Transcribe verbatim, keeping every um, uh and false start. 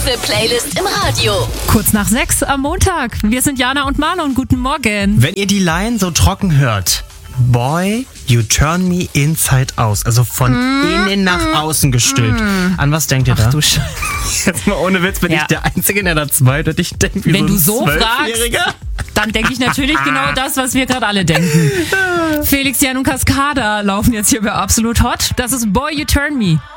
beste Playlist im Radio. Kurz nach sechs am Montag. Wir sind Jana und Marlon. Guten Morgen. Wenn ihr die Line so trocken hört, Boy, you turn me inside out. Also von mm, innen nach mm, außen gestülpt. Mm. An was denkt ihr Ach, da? Du Sch- Jetzt mal ohne Witz, bin ja. ich der Einzige, der da zweideutlich denkt, wie Wenn so ein du so fragst, dann denke ich natürlich genau das, was wir gerade alle denken. Felix Jan und Cascada laufen jetzt hier bei Absolut Hot. Das ist Boy, you turn me.